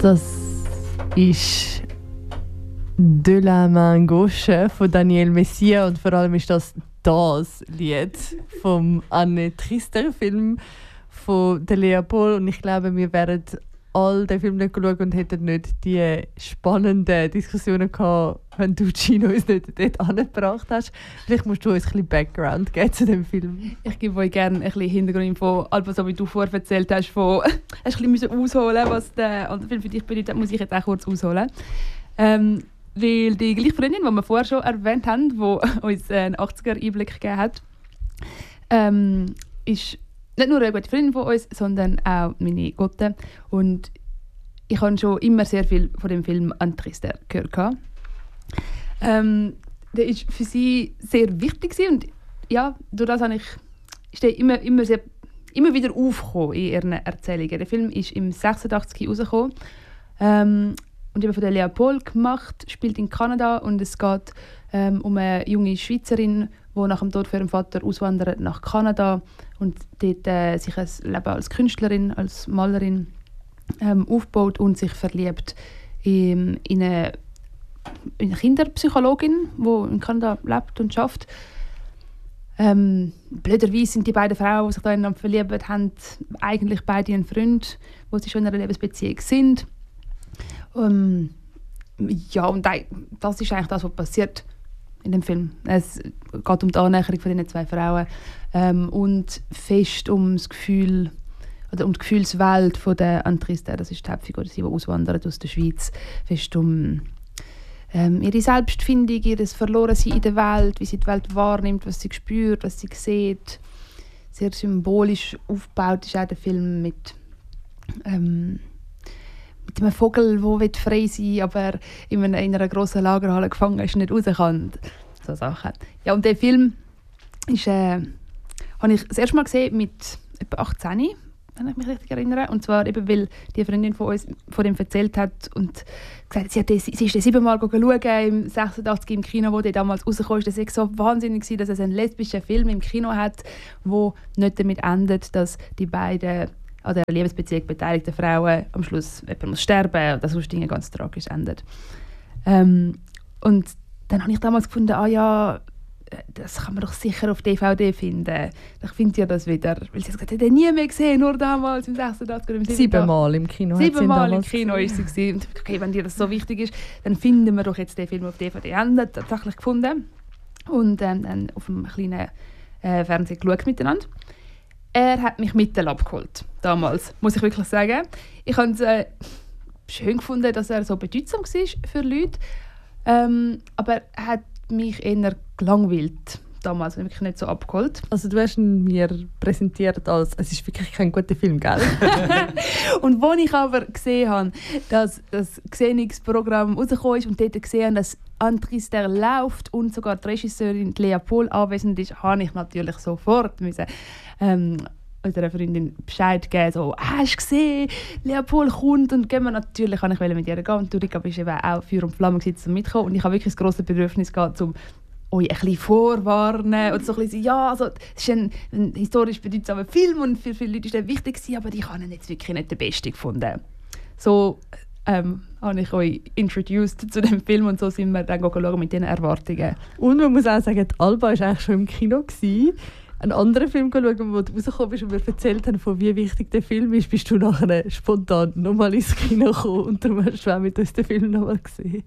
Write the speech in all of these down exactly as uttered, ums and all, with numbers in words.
Das ist «De la main gauche» von Daniel Messier und vor allem ist das das Lied vom Anne Trister-Film von der Lea Pohl. Und ich glaube, wir wären all den Film nicht geschaut und hätten nicht die spannenden Diskussionen gehabt, wenn du Gino uns nicht dort angebracht hast. Vielleicht musst du uns ein bisschen Background geben zu dem Film. Ich gebe euch gerne ein bisschen Hintergrundinfo. Also, so wie du vorher erzählt hast, von, hast du ein bisschen ausholen, was der andere Film für dich bedeutet, muss ich jetzt auch kurz ausholen. Ähm, weil die gleiche Freundin, die wir vorher schon erwähnt haben, die uns einen achtziger-Einblick gegeben hat, ähm, ist nicht nur eine gute Freundin von uns, sondern auch meine Gotte. Und ich habe schon immer sehr viel von dem Film Anne Trister gehört. Ähm, der war für sie sehr wichtig und ja, durch das habe ich, ist der immer, immer, sehr, immer wieder aufgekommen in ihren Erzählungen. Der Film ist im sechsundachtzig rausgekommen ähm, und eben von der Lea Pohl gemacht, spielt in Kanada und es geht ähm, um eine junge Schweizerin, die nach dem Tod von ihrem Vater auswandert nach Kanada und dort äh, sich ein Leben als Künstlerin, als Malerin ähm, aufbaut und sich verliebt in, in, eine, in eine Kinderpsychologin, die in Kanada lebt und arbeitet. Ähm, blöderweise sind die beiden Frauen, die sich da verliebt haben, eigentlich beide ein Freund, wo sie schon in einer Lebensbeziehung sind. Ähm, ja, und das ist eigentlich das, was passiert in dem Film. Es geht um die Annäherung von diesen zwei Frauen ähm, und fest um das Gefühl oder um die Gefühlswelt von der Anne Trister, das ist die Hauptfigur, die auswandert aus der Schweiz, fest um ähm, ihre Selbstfindung, ihr Verlorensein in der Welt, wie sie die Welt wahrnimmt, was sie spürt, was sie sieht. Sehr symbolisch aufgebaut ist auch der Film mit ähm, mit einem Vogel, der frei sein will, aber in einer, in einer grossen Lagerhalle gefangen ist und nicht raus kann. So Sachen. Ja, und der Film ist, äh, habe ich das erste Mal gesehen mit etwa achtzehn, wenn ich mich richtig erinnere. Und zwar eben, weil die Freundin von uns von dem erzählt hat und gesagt hat, sie, hat den, sie ist den siebenmal schauen im sechsundachtzig im Kino, wo der damals rausgekommen ist. Das war so wahnsinnig, dass es einen lesbischen Film im Kino hat, der nicht damit endet, dass die beiden an der Liebesbeziehung beteiligten Frauen am Schluss jemand muss sterben und das sonst Dinge ganz tragisch endet. Ähm, und dann habe ich damals gefunden, ah ja, das kann man doch sicher auf D V D finden. Ich finde ja das wieder. Weil sie hat gesagt, ich habe nie mehr gesehen, nur damals im sechsundachtzig oder im siebundachtzig. Siebenmal im Kino. Siebenmal im Kino war sie gewesen. Und okay, wenn dir das so wichtig ist, dann finden wir doch jetzt den Film auf D V D. Wir haben das tatsächlich gefunden und ähm, dann auf einem kleinen äh, Fernseher geschaut miteinander. Er hat mich mitten abgeholt, damals, muss ich wirklich sagen. Ich fand es äh, schön gefunden, dass er so bedeutsam war für Leute. Ähm, aber er hat mich eher gelangweilt damals, wirklich nicht so abgeholt. Also du hast ihn mir präsentiert als, es ist wirklich kein guter Film, gell? Und als ich aber gesehen habe, dass das Xenix-Programm rausgekommen ist und dort gesehen habe, dass Anne Trister läuft und sogar die Regisseurin Lea Pohl anwesend ist, habe ich natürlich sofort müssen, ähm, unserer Freundin Bescheid geben, so, hast du gesehen, Lea Pohl kommt und gehen wir natürlich, kann ich mit ihr gehen und du bist eben auch Feuer und Flamme gewesen, um mitzukommen und ich habe wirklich das grosse Bedürfnis gehabt, um euch ein bisschen vorwarnen und so ein bisschen, ja, also, es ist ein, ein historisch bedeutsamer Film und für viele Leute ist er wichtig gewesen, aber ich habe ihn jetzt wirklich nicht den Besten gefunden. So ähm, habe ich euch introduced zu dem Film und so sind wir dann schauen mit diesen Erwartungen. Und man muss auch sagen, die Alba war eigentlich schon im Kino gewesen. Einen anderen Film schauen, wo du rausgekommen bist und wir erzählt haben, von wie wichtig der Film ist, bist du nachher spontan nochmal ins Kino gekommen und darum hast du auch mit uns den Film nochmal gesehen.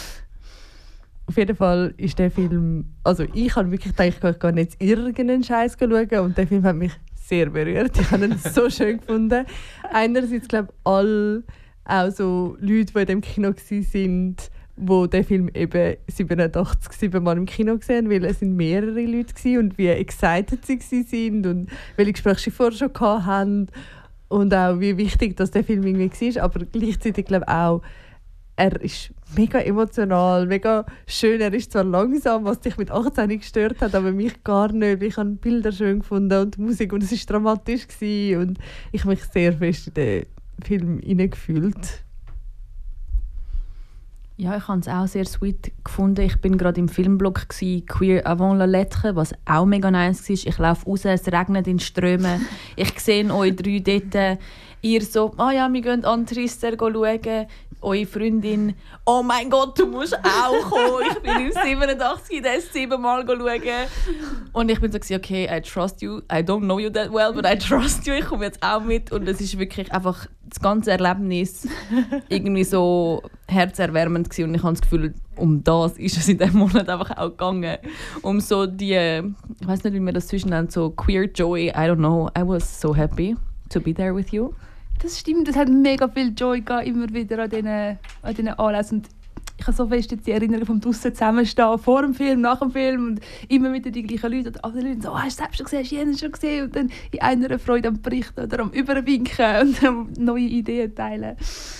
Auf jeden Fall ist der Film, also ich habe wirklich gedacht, ich gehe jetzt irgendeinen Scheiß schauen und der Film hat mich sehr berührt. Ich habe ihn so schön gefunden. Einerseits glaube ich, alle auch so Leute, die in dem Kino waren, wo der Film eben siebenundachtzig siebenmal im Kino gesehen, weil es sind mehrere Leute waren und wie excited sie waren und welche Gespräche sie vorher schon hatten und auch wie wichtig dass der Film irgendwie war. Aber gleichzeitig glaube ich auch, er ist mega emotional, mega schön. Er ist zwar langsam, was dich mit achtzehn gestört hat, aber mich gar nicht. Ich habe Bilder schön gefunden und die Musik und es war dramatisch gewesen und ich habe mich sehr fest in den Film hineingefühlt. Ja, ich habe es auch sehr sweet gefunden. Ich bin gerade im Filmblog gsi, «Queer avant la lettre», was auch mega nice war. Ich laufe raus, es regnet in Strömen. Ich sehe euch drei dort. Ihr so, «Ah ja, wir gehen an Trister schauen.» Eure Freundin, «Oh mein Gott, du musst auch kommen. Ich bin im siebenundachtzig, das siebenmal schauen.» Und ich bin so, «Okay, I trust you. I don't know you that well, but I trust you. Ich komme jetzt auch mit.» Und es ist wirklich einfach das ganze Erlebnis irgendwie so herzerwärmend gewesen. Und ich habe das Gefühl, um das ist es in diesem Monat einfach auch gegangen. Um so die, ich weiß nicht, wie man das zwischen nennt, so queer joy, I don't know. I was so happy to be there with you. Das stimmt, das hat mega viel Joy gehabt, immer wieder an diesen, an diesen Anlässen. Und ich habe so fest jetzt die Erinnerung vom draussen zusammenstehen, vor dem Film, nach dem Film und immer wieder die gleichen Leute. Und alle Leute so, oh, hast du selbst schon gesehen, hast du jenen schon gesehen? Und dann in einer Freude am Berichten oder am Überwinken und am neue Ideen teilen.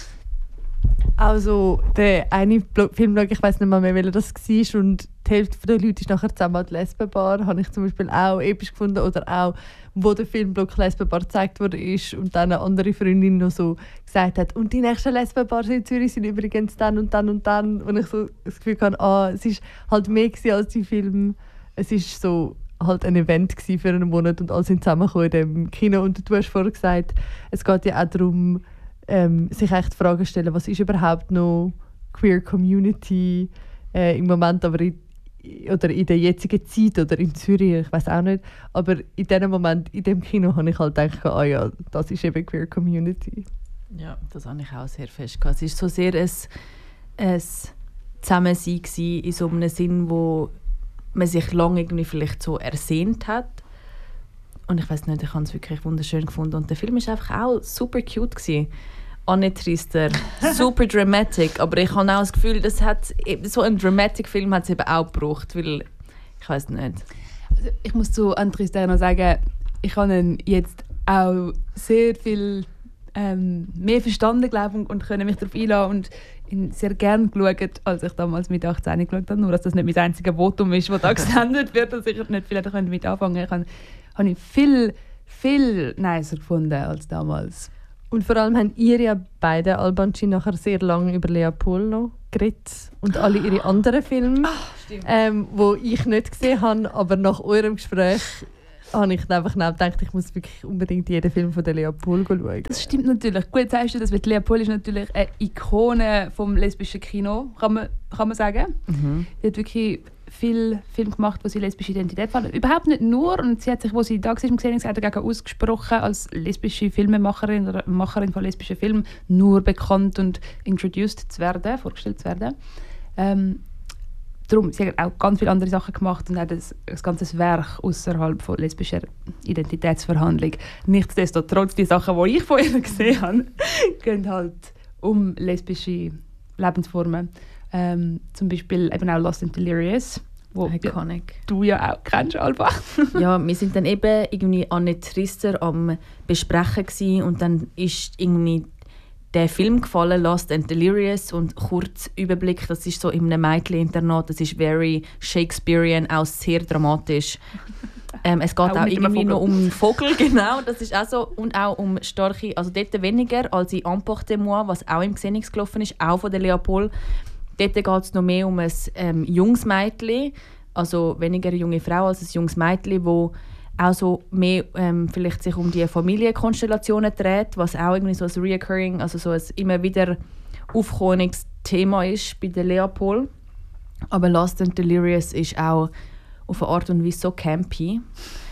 Also der eine Blog, Filmblog, ich weiß nicht mehr, mehr, das war, und die Hälfte der Leute ist nachher zusammen an die Lesbenbar, habe ich zum Beispiel auch episch gefunden. Oder auch, wo der Filmblog Lesbenbar gezeigt wurde ist und dann eine andere Freundin noch so gesagt hat, und die nächsten Lesbenbars in Zürich sind übrigens dann und dann und dann. Und ich so das Gefühl hatte, ah, es war halt mehr als die Filme. Es war so halt ein Event für einen Monat und alle sind zusammengekommen in dem Kino. Und du hast vorhin gesagt, es geht ja auch darum, ähm, sich echt Fragen stellen, was ist überhaupt noch Queer Community äh, im Moment, aber in, oder in der jetzigen Zeit oder in Zürich, ich weiß auch nicht, aber in dem Moment, in dem Kino, habe ich halt gedacht, ah ja, das ist eben Queer Community. Ja, das habe ich auch sehr fest gehabt. Es war so sehr ein, ein Zusammensein gewesen, in so einem Sinn, wo man sich lange irgendwie vielleicht so ersehnt hat. Und ich weiß nicht, ich habe es wirklich wunderschön gefunden. Und der Film war einfach auch super cute gewesen. Anne Trister, super dramatic, aber ich habe auch das Gefühl, das hat, so ein dramatic Film hat es eben auch gebraucht, weil, ich weiß nicht. Also ich muss zu Anne Trister noch sagen, ich habe ihn jetzt auch sehr viel ähm, mehr verstanden, glaube ich, und können mich darauf einlassen und ihn sehr gerne geschaut, als ich damals mit achtzehn geschaut habe. Nur, dass das nicht mein einziges Votum ist, das da gesendet wird, dass ich nicht vielleicht damit anfangen konnte. Ich habe ihn viel, viel nicer gefunden als damals. Und vor allem haben ihr ja beide, Albanci, nachher sehr lange über Lea Pohl noch geredet und alle ihre anderen Filme, oh, ähm, die ich nicht gesehen habe, aber nach eurem Gespräch habe ich einfach gedacht, ich muss wirklich unbedingt jeden Film von der Lea Pohl schauen. Das stimmt natürlich. Gut, sagst du, dass Lea Pohl ist natürlich eine Ikone vom lesbischen Kino, kann man, kann man sagen. Mhm. Sie hat wirklich viele Filme gemacht, wo sie lesbische Identität fand. Überhaupt nicht nur. Und sie hat sich, wo sie da war, im Gesehen, dagegen ausgesprochen, als lesbische Filmemacherin oder Macherin von lesbischen Filmen nur bekannt und introduced zu werden, vorgestellt zu werden. Ähm, darum, sie hat auch ganz viele andere Sachen gemacht und hat ein, ein ganzes Werk außerhalb von lesbischer Identitätsverhandlung. Nichtsdestotrotz, die Sachen, die ich von ihr gesehen habe, gehen halt um lesbische Lebensformen. Ähm, zum Beispiel eben auch Lost and Delirious, wo Iconic. Du ja auch kennst, Alba. Ja, wir sind dann eben irgendwie Anne Trister am Besprechen gewesen, und dann ist irgendwie der Film gefallen, Lost and Delirious, und kurz Überblick, das ist so in einem Mädcheninternat, das ist very Shakespearean, auch sehr dramatisch. Ähm, es geht auch, auch irgendwie noch um einen Vogel, genau, das ist auch so, und auch um starke, also dort weniger als in Emporte-moi, was auch im Xenix gelaufen ist, auch von der Lea Pohl. Dort geht es noch mehr um ein ähm, junges Mädchen, also weniger eine junge Frau als ein junges Mädchen, wo auch so mehr ähm, vielleicht sich um die Familienkonstellationen dreht, was auch irgendwie so ein reoccurring, also so ein immer wieder aufkommendes Thema ist bei der Lea Pohl. Aber Lost and Delirious ist auch auf eine Art und Weise so campy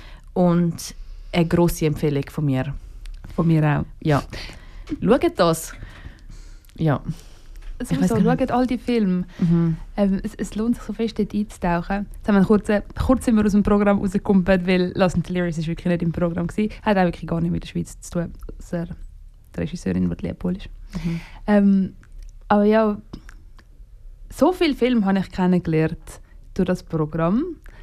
und eine grosse Empfehlung von mir. Von mir auch. Ja. Schaut das. Ja. Sowieso, schaut all die Filme. Mhm. Ähm, es, es lohnt sich so fest, dort einzutauchen. Jetzt haben wir kurz, kurz sind wir aus dem Programm rausgekommen, weil Lost and Delirious ist wirklich nicht im Programm gewesen. Hat auch wirklich gar nicht mit der Schweiz zu tun, außer die Regisseurin, die Lea Pohl ist. Mhm. Ähm, aber ja, so viele Filme habe ich kennengelernt durch das Programm,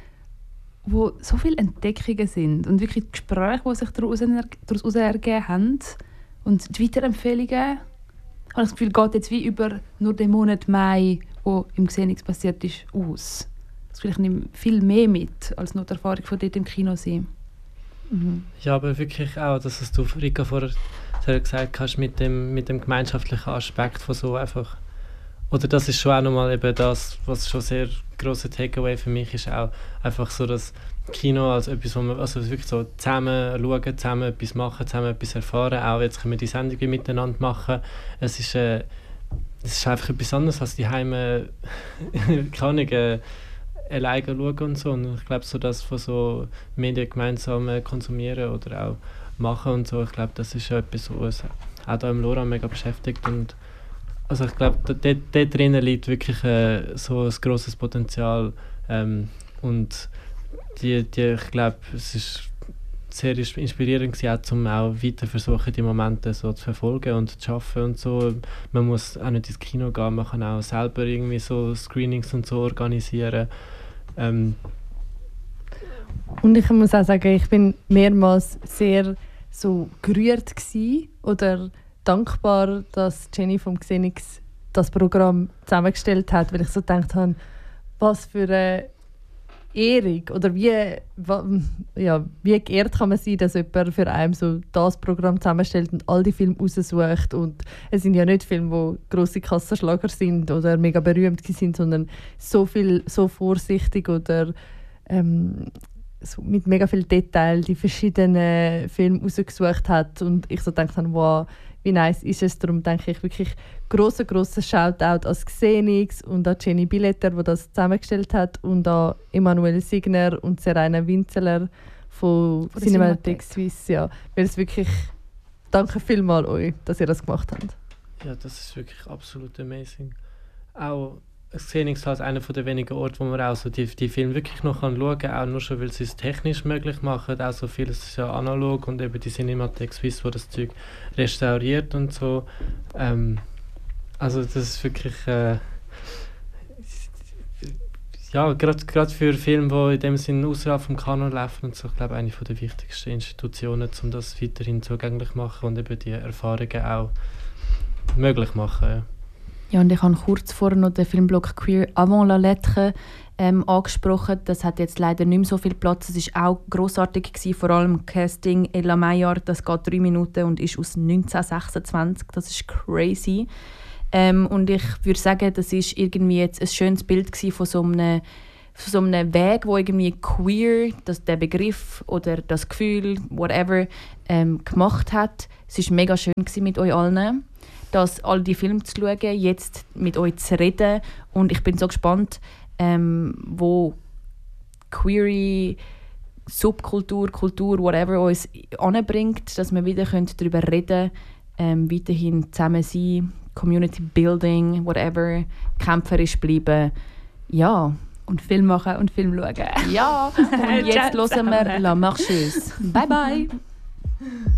wo so viele Entdeckungen sind und wirklich Gespräche, die sich daraus ergeben haben und die Weiterempfehlungen. Ich habe das Gefühl, geht jetzt wie über nur den Monat Mai, wo im Xenix passiert ist, aus. Das vielleicht nimmt viel mehr mit, als nur die Erfahrung von dort im Kino sein. Mhm. Ja, aber wirklich auch, dass es du, Rika, vorher gesagt hast, mit dem, mit dem gemeinschaftlichen Aspekt von so einfach oder das ist schon auch nochmal eben das, was schon sehr grosser Takeaway für mich ist, auch einfach so das Kino als etwas, wo man also wirklich so zusammen schauen, zusammen etwas machen, zusammen etwas erfahren, auch jetzt können wir die Sendungen miteinander machen. Es ist, äh, es ist einfach etwas anderes als die Heime, keine Ahnung, äh, alleine schauen und so. Und ich glaube, so das von so Medien gemeinsam äh, konsumieren oder auch machen und so, ich glaube, das ist etwas, was uns auch da im LoRa mega beschäftigt. Und also ich glaube, dort, dort drinnen liegt wirklich äh, so ein grosses Potenzial. Ähm, und die, die, ich glaube, es ist sehr inspirierend gewesen, auch, um auch weiter versuchen, die Momente so zu verfolgen und zu schaffen und so. Man muss auch nicht ins Kino gehen, man kann auch selber irgendwie so Screenings und so organisieren. Ähm. Und ich muss auch sagen, ich bin mehrmals sehr so gerührt gewesen oder dankbar, dass Jenny vom Xenix das Programm zusammengestellt hat, weil ich so gedacht habe, was für eine Ehrung oder wie, ja, wie geehrt kann man sein, dass jemand für einen so das Programm zusammenstellt und all die Filme raussucht. Und es sind ja nicht Filme, die grosse Kassenschlager sind oder mega berühmt sind, sondern so viel, so vorsichtig oder ähm, so mit mega viel Detail die verschiedenen Filme rausgesucht hat. Und ich so gedacht habe, wow, wie nice ist es. Darum denke ich wirklich grosser, grosser Shoutout an Xenix und an Jenny Billeter, die das zusammengestellt hat, und an Emanuel Signer und Serena Winzeler von, von Cinematheque Suisse. Ja. Weil es wirklich, danke vielmals euch, dass ihr das gemacht habt. Ja, das ist wirklich absolut amazing. Auch Xenix als einer der wenigen Orte, wo man auch so die, die Filme wirklich noch schauen kann, auch nur schon, weil sie es technisch möglich machen. Auch so vieles ist ja analog und eben die Cinematheque Suisse, wo das Zeug restauriert und so. Ähm, also das ist wirklich äh, ja, gerade für Filme, die in dem Sinne außerhalb vom Kanon laufen und so, ich glaube, eine der wichtigsten Institutionen, um das weiterhin zugänglich zu machen und eben die Erfahrungen auch möglich machen. Ja. Ja, und ich habe kurz vorher noch den Filmblog Queer Avant la Lettre ähm, angesprochen. Das hat jetzt leider nicht mehr so viel Platz. Es war auch grossartig gewesen, vor allem Casting Ella Maillard, das geht drei Minuten und ist aus neunzehnhundertsechsundzwanzig. Das ist crazy. Ähm, und ich würde sagen, das ist irgendwie jetzt ein schönes Bild gewesen von so einem, von so einem Weg, wo irgendwie queer, das, der Begriff oder das Gefühl, whatever, ähm, gemacht hat. Es war mega schön gewesen mit euch allen, das all die Filme zu schauen, jetzt mit euch zu reden. Und ich bin so gespannt, ähm, wo queere Subkultur, Kultur, whatever uns anbringt, dass wir wieder darüber reden können, ähm, weiterhin zusammen sein, Community Building, whatever, kämpferisch bleiben. Ja. Und Film machen und Film schauen. Ja, und jetzt hören wir La Marcheuse. Bye bye!